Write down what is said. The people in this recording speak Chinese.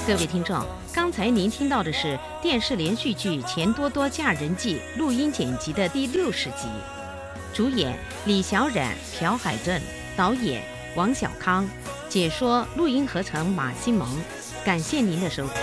各位听众，刚才您听到的是电视连续剧《钱多多嫁人记》录音剪辑的第60集，主演李小冉、朴海镇，导演王小康，解说录音合成马新蒙。感谢您的收听。